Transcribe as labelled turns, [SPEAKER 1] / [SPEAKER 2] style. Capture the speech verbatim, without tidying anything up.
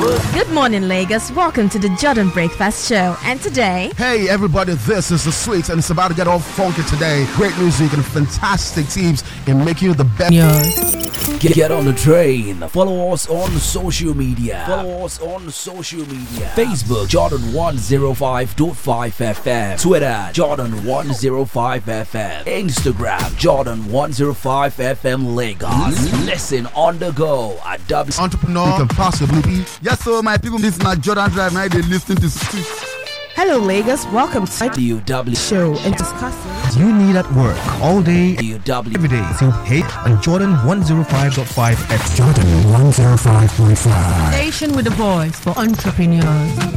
[SPEAKER 1] Good morning, Lagos. Welcome to the Jordan Breakfast Show. And today,
[SPEAKER 2] hey everybody, this is the Sweets, and it's about to get all funky today. Great music and fantastic teams in making you the best.
[SPEAKER 3] Get, get on the train. Follow us on social media. Follow us on social media. Facebook Jordan one oh five point five F M. Twitter Jordan one oh five F M. Instagram Jordan one oh five F M Lagos. Listen on the go at W.
[SPEAKER 2] Entrepreneur you can possibly be.
[SPEAKER 4] Yes, so my people, this is not Jordan Drive. Now they listen to Sweets.
[SPEAKER 1] hello, Lagos. Welcome to
[SPEAKER 3] W W
[SPEAKER 1] show and discussing.
[SPEAKER 5] You need at work all day,
[SPEAKER 3] W W
[SPEAKER 5] every day. So hate on Jordan one oh five point five F M.
[SPEAKER 6] Jordan one oh five point five.
[SPEAKER 1] Station with a voice for entrepreneurs.